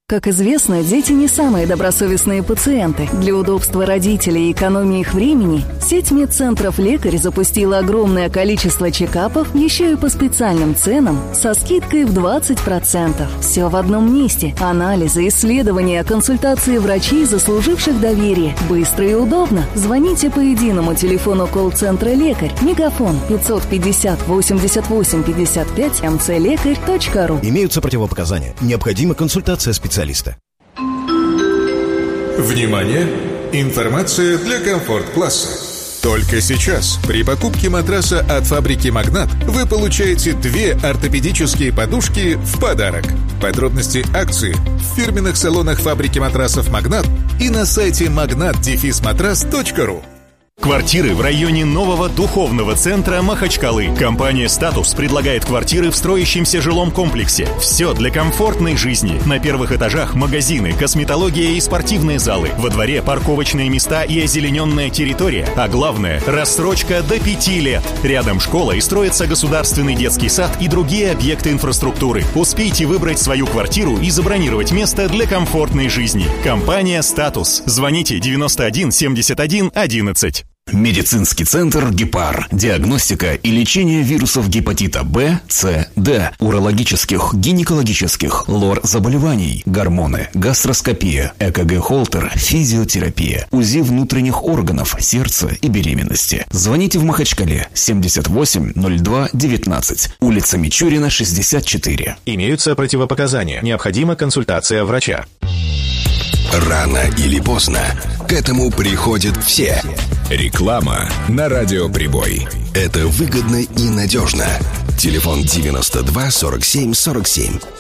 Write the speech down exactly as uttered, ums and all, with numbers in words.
Как известно, дети не самые добросовестные пациенты. Для удобства родителей и экономии их времени сеть медцентров «Лекарь» запустила огромное количество чекапов еще и по специальным ценам со скидкой в двадцать процентов. Все в одном месте. Анализы, исследования, консультации врачей, заслуживших доверие. Быстро и удобно. Звоните по единому телефону колл-центра «Лекарь». Мегафон пятьсот пятьдесят восемьдесят восемь пятьдесят пять эм цэ лекарь точка ру. Имеются противопоказания. Необходима консультация специалиста. Внимание! Информация для комфорт-класса. Только сейчас при покупке матраса от фабрики «Магнат» вы получаете две ортопедические подушки в подарок. Подробности акции в фирменных салонах фабрики матрасов «Магнат» и на сайте магнат дефис матрас точка ру. Квартиры в районе нового духовного центра Махачкалы. Компания «Статус» предлагает квартиры в строящемся жилом комплексе. Все для комфортной жизни. На первых этажах магазины, косметология и спортивные залы. Во дворе парковочные места и озелененная территория. А главное – рассрочка до пяти лет. Рядом школа и строится государственный детский сад и другие объекты инфраструктуры. Успейте выбрать свою квартиру и забронировать место для комфортной жизни. Компания «Статус». Звоните девяносто один семьдесят один одиннадцать. Медицинский центр «Гепар». Диагностика и лечение вирусов гепатита Б, С, Д, урологических, гинекологических, лор-заболеваний, гормоны, гастроскопия, ЭКГ-холтер, физиотерапия, УЗИ внутренних органов, сердца и беременности. Звоните в Махачкале семьдесят восемь ноль два девятнадцать, улица Мичурина, шестьдесят четыре. Имеются противопоказания. Необходима консультация врача. Рано или поздно к этому приходят все. Реклама на радиоприбой. Это выгодно и надежно. Телефон девяносто два сорок семь сорок семь.